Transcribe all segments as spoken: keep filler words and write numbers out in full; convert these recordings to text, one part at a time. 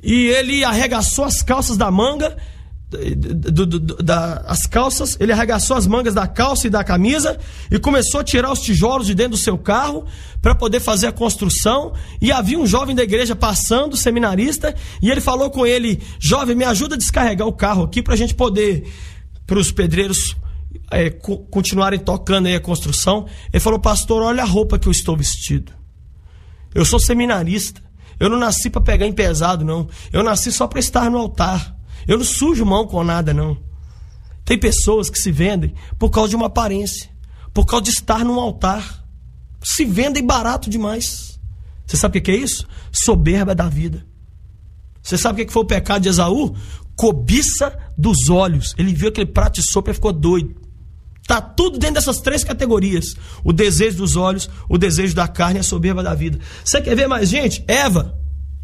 e ele arregaçou as calças da manga, do, do, do, da, as calças, ele arregaçou as mangas da calça e da camisa e começou a tirar os tijolos de dentro do seu carro para poder fazer a construção. E havia um jovem da igreja passando, seminarista, e ele falou com ele: jovem, me ajuda a descarregar o carro aqui para a gente poder, para os pedreiros é, co- continuarem tocando aí a construção. Ele falou: pastor, olha a roupa que eu estou vestido, eu sou seminarista, eu não nasci para pegar em pesado, não, eu nasci só para estar no altar. Eu não sujo mão com nada, não. Tem pessoas que se vendem por causa de uma aparência, por causa de estar num altar. Se vendem barato demais. Você sabe o que é isso? Soberba da vida. Você sabe o que foi o pecado de Esaú? Cobiça dos olhos. Ele viu aquele prato de sopa e ficou doido. Está tudo dentro dessas três categorias: o desejo dos olhos, o desejo da carne e a soberba da vida. Você quer ver mais gente? Eva.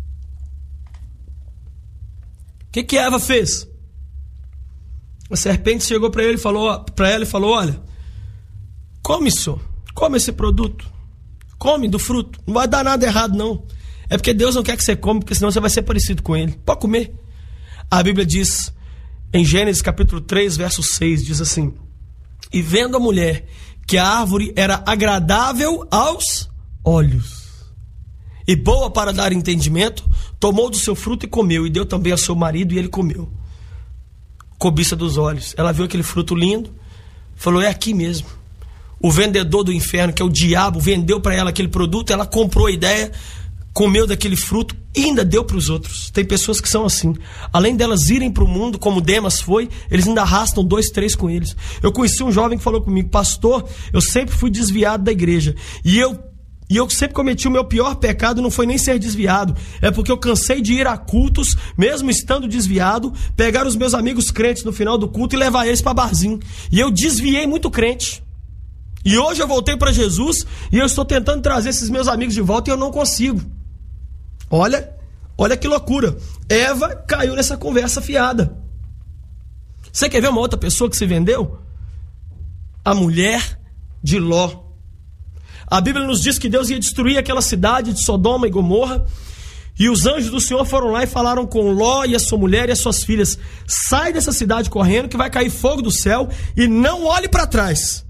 O que que Eva fez? A serpente chegou para ele e falou, para ela e falou: olha, come isso, come esse produto, come do fruto, não vai dar nada errado não. É porque Deus não quer que você come, porque senão você vai ser parecido com ele. Pode comer. A Bíblia diz, em Gênesis capítulo três, verso seis, diz assim: e vendo a mulher que a árvore era agradável aos olhos e boa para dar entendimento, tomou do seu fruto e comeu, e deu também ao seu marido, e ele comeu. Cobiça dos olhos. Ela viu aquele fruto lindo, falou: é aqui mesmo. O vendedor do inferno, que é o diabo, vendeu para ela aquele produto, ela comprou a ideia, comeu daquele fruto e ainda deu para os outros. Tem pessoas que são assim. Além delas irem para o mundo, como Demas foi, eles ainda arrastam dois, três com eles. Eu conheci um jovem que falou comigo: pastor, eu sempre fui desviado da igreja, e eu E eu sempre cometi o meu pior pecado, não foi nem ser desviado. É porque eu cansei de ir a cultos, mesmo estando desviado, pegar os meus amigos crentes no final do culto e levar eles para barzinho. E eu desviei muito crente. E hoje eu voltei para Jesus e eu estou tentando trazer esses meus amigos de volta e eu não consigo. Olha, olha que loucura. Eva caiu nessa conversa fiada. Você quer ver uma outra pessoa que se vendeu? A mulher de Ló. A Bíblia nos diz que Deus ia destruir aquela cidade de Sodoma e Gomorra, e os anjos do Senhor foram lá e falaram com Ló e a sua mulher e as suas filhas: sai dessa cidade correndo, que vai cair fogo do céu, e não olhe para trás.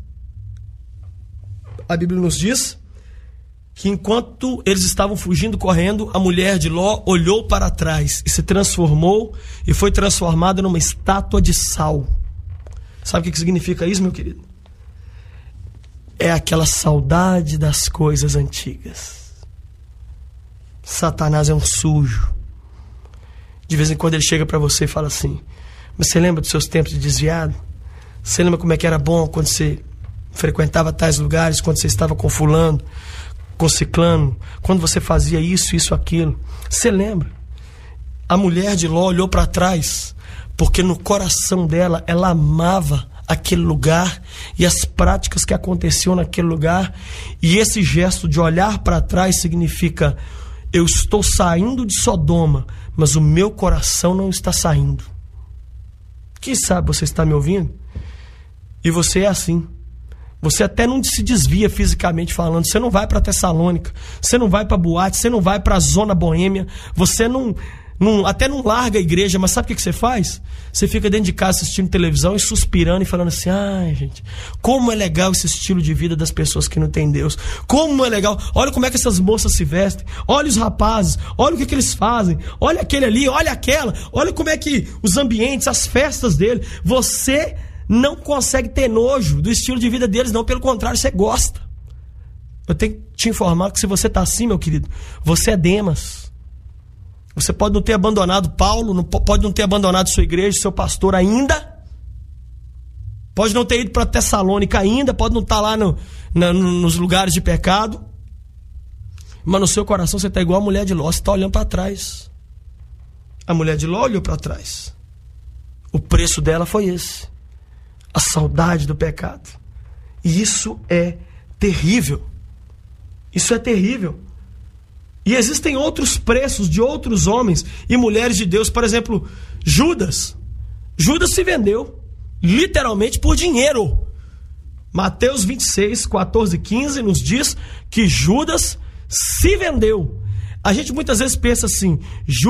A Bíblia nos diz que enquanto eles estavam fugindo, correndo, a mulher de Ló olhou para trás e se transformou, e foi transformada numa estátua de sal. Sabe o que significa isso, meu querido? É aquela saudade das coisas antigas. Satanás é um sujo. De vez em quando ele chega para você e fala assim: mas você lembra dos seus tempos de desviado? Você lembra como é que era bom quando você frequentava tais lugares, quando você estava com fulano, com ciclano, quando você fazia isso, isso, aquilo? Você lembra? A mulher de Ló olhou para trás, porque no coração dela, ela amava aquele lugar e as práticas que aconteciam naquele lugar. E esse gesto de olhar para trás significa: eu estou saindo de Sodoma, mas o meu coração não está saindo. Quem sabe você está me ouvindo? E você é assim. Você até não se desvia fisicamente falando. Você não vai para Tessalônica, você não vai para boate, você não vai para a zona boêmia, você não... Não, até não larga a igreja, mas sabe o que, que você faz? Você fica dentro de casa assistindo televisão e suspirando e falando assim: ai, gente, como é legal esse estilo de vida das pessoas que não têm Deus. Como é legal, olha como é que essas moças se vestem, olha os rapazes, olha o que, que eles fazem, olha aquele ali, olha aquela, olha como é que os ambientes, as festas dele. Você não consegue ter nojo do estilo de vida deles, não, pelo contrário, você gosta. Eu tenho que te informar que se você está assim, meu querido, você é Demas. Você pode não ter abandonado Paulo, não, pode não ter abandonado sua igreja, seu pastor ainda, pode não ter ido para Tessalônica ainda, pode não estar lá no, na, nos lugares de pecado, mas no seu coração você está igual a mulher de Ló, você está olhando para trás. A mulher de Ló olhou para trás. O preço dela foi esse: a saudade do pecado. E isso é terrível. Isso é terrível. E existem outros preços de outros homens e mulheres de Deus. Por exemplo, Judas. Judas se vendeu, literalmente, por dinheiro. Mateus vinte e seis, quatorze e quinze nos diz que Judas se vendeu. A gente muitas vezes pensa assim: